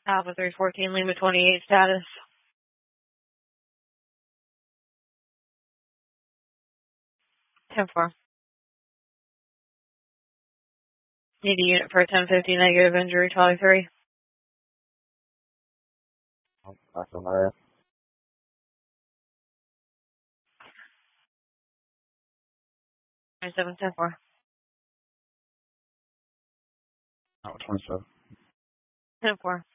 Alpha 314, Lima 28 status. Ten four. Need a unit for a 1050 negative injury, 23. That's on there. 27, 10 4. Oh, 27. 10 4.